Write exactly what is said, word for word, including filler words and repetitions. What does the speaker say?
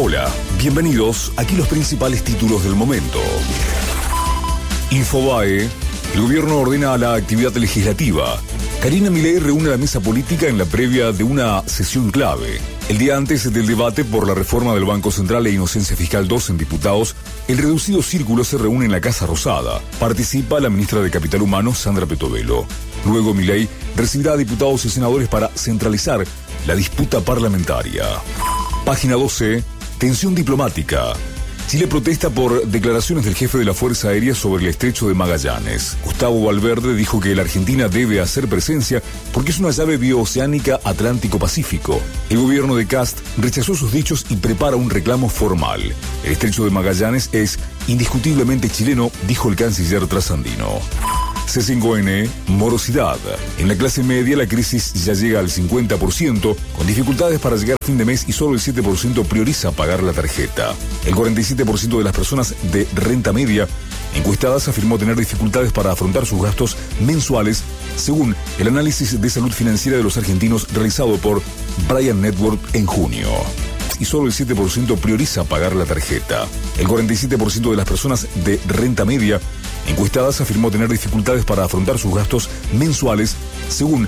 Hola, bienvenidos. Aquí los principales títulos del momento. Infobae. El gobierno ordena la actividad legislativa. Karina Milei reúne la mesa política en la previa de una sesión clave. El día antes del debate por la reforma del Banco Central e Inocencia Fiscal dos en diputados, el reducido círculo se reúne en la Casa Rosada. Participa la ministra de Capital Humano, Sandra Petovelo. Luego Milei recibirá a diputados y senadores para centralizar la disputa parlamentaria. Página doce. Tensión diplomática. Chile protesta por declaraciones del jefe de la Fuerza Aérea sobre el estrecho de Magallanes. Gustavo Valverde dijo que la Argentina debe hacer presencia porque es una llave bioceánica Atlántico-Pacífico. El gobierno de Kast rechazó sus dichos y prepara un reclamo formal. El estrecho de Magallanes es indiscutiblemente chileno, dijo el canciller trasandino. C cinco N, morosidad. En la clase media la crisis ya llega al cincuenta por ciento, con dificultades para llegar a fin de mes y solo el siete por ciento prioriza pagar la tarjeta. El cuarenta y siete por ciento de las personas de renta media encuestadas afirmó tener dificultades para afrontar sus gastos mensuales, según el análisis de salud financiera de los argentinos realizado por Brian Network en junio. Y solo el siete por ciento prioriza pagar la tarjeta. El cuarenta y siete por ciento de las personas de renta media encuestadas afirmó tener dificultades para afrontar sus gastos mensuales, según